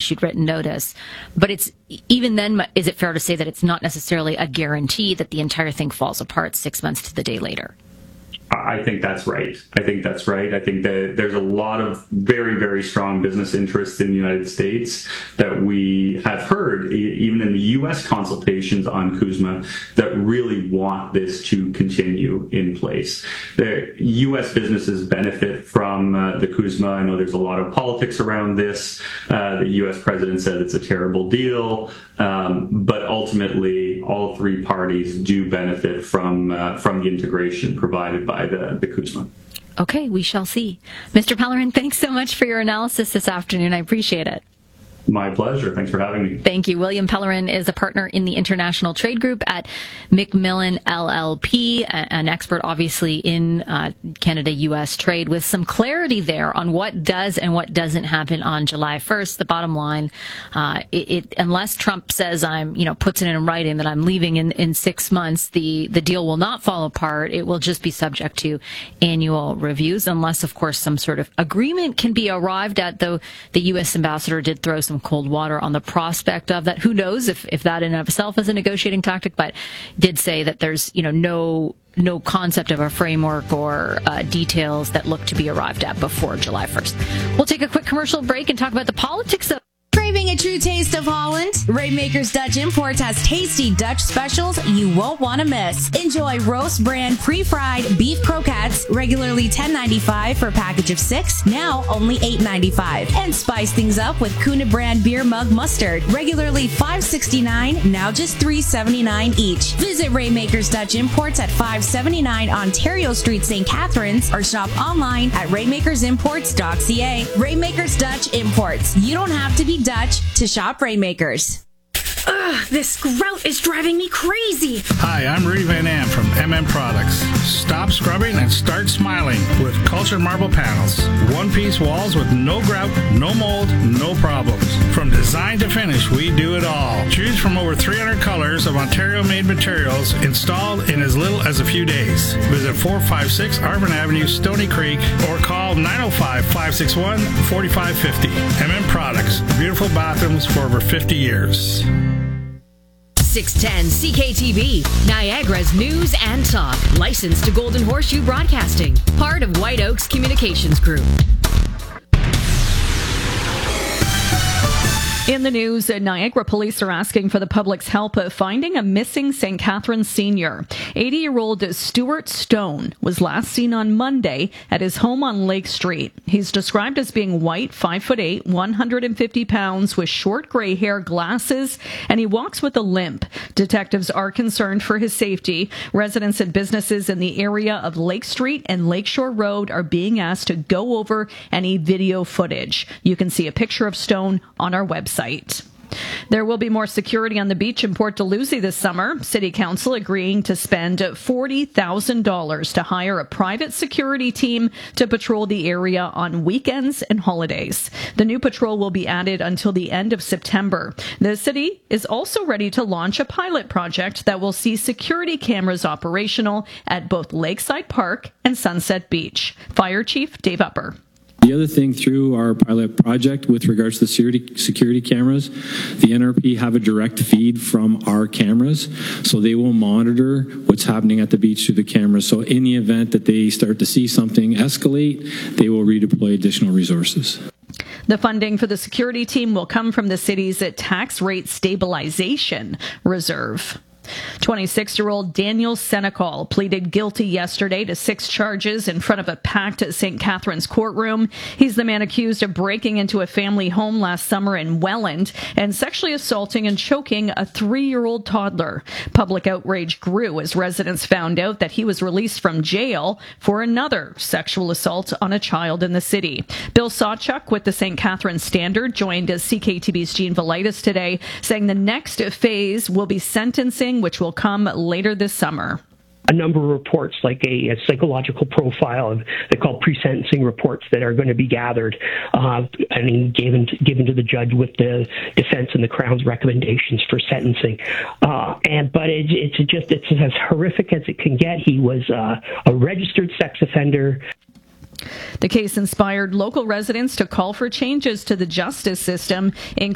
issued written notice. But it's even then, is it fair to say that it's not necessarily a guarantee that the entire thing falls apart 6 months to the day later? I think that's right. I think that there's a lot of very, very strong business interests in the United States that we have heard, even in the U.S. consultations on CUSMA, that really want this to continue in place. The U.S. businesses benefit from the CUSMA. I know there's a lot of politics around this. The U.S. president said it's a terrible deal, but ultimately, all three parties do benefit from the integration provided by the CUSMA. Okay, we shall see. Mr. Pellerin, thanks so much for your analysis this afternoon. I appreciate it. My pleasure. Thanks for having me. Thank you. William Pellerin is a partner in the International Trade Group at McMillan LLP, an expert obviously in Canada-U.S. trade, with some clarity there on what does and what doesn't happen on July 1st. The bottom line, unless Trump says puts it in writing that I'm leaving in 6 months, the deal will not fall apart. It will just be subject to annual reviews, unless, of course, some sort of agreement can be arrived at, though the U.S. ambassador did throw some cold water on the prospect of that. Who knows if that in and of itself is a negotiating tactic, but did say that there's no concept of a framework or details that look to be arrived at before July 1st. We'll take a quick commercial break and talk about the politics of Craving a true taste of Holland? Rainmakers Dutch Imports has tasty Dutch specials you won't want to miss. Enjoy roast brand pre-fried beef croquettes, regularly $10.95 for a package of 6, now only $8.95. And spice things up with Kuna brand beer mug mustard, regularly $5.69, now just $3.79 each. Visit Rainmakers Dutch Imports at 579 Ontario Street, St. Catharines, or shop online at rainmakersimports.ca. Rainmakers Dutch Imports. You don't have to be Dutch to shop Rainmakers. Ugh, this grout is driving me crazy. Hi, I'm Rudy Van Am from Products. Stop scrubbing and start smiling with Cultured Marble Panels. One-piece walls with no grout, no mold, no problems. From design to finish, we do it all. Choose from over 300 colors of Ontario-made materials installed in as little as a few days. Visit 456 Arvin Avenue, Stony Creek, or call 905-561-4550. Products. Beautiful bathrooms for over 50 years. 610 CKTB, Niagara's news and talk. Licensed to Golden Horseshoe Broadcasting. Part of White Oaks Communications Group. In the news, Niagara police are asking for the public's help of finding a missing St. Catharines senior. 80-year-old Stuart Stone was last seen on Monday at his home on Lake Street. He's described as being white, 5'8", 150 pounds, with short gray hair, glasses, and he walks with a limp. Detectives are concerned for his safety. Residents and businesses in the area of Lake Street and Lakeshore Road are being asked to go over any video footage. You can see a picture of Stone on our website. There will be more security on the beach in Port Dalhousie this summer. City Council agreeing to spend $40,000 to hire a private security team to patrol the area on weekends and holidays. The new patrol will be added until the end of September. The city is also ready to launch a pilot project that will see security cameras operational at both Lakeside Park and Sunset Beach. Fire Chief Dave Upper. The other thing through our pilot project with regards to security cameras, the NRP have a direct feed from our cameras, so they will monitor what's happening at the beach through the cameras. So in the event that they start to see something escalate, they will redeploy additional resources. The funding for the security team will come from the city's tax rate stabilization reserve. 26-year-old Daniel Senecal pleaded guilty yesterday to 6 charges in front of a packed St. Catharines courtroom. He's the man accused of breaking into a family home last summer in Welland and sexually assaulting and choking a 3-year-old toddler. Public outrage grew as residents found out that he was released from jail for another sexual assault on a child in the city. Bill Sawchuk with the St. Catharines Standard joined CKTB's Jean Velitis today, saying the next phase will be sentencing, which will come later this summer. A number of reports, like a psychological profile, they're called pre-sentencing reports, that are going to be gathered given to the judge with the defense and the Crown's recommendations for sentencing. But it's as horrific as it can get. He was a registered sex offender. The case inspired local residents to call for changes to the justice system,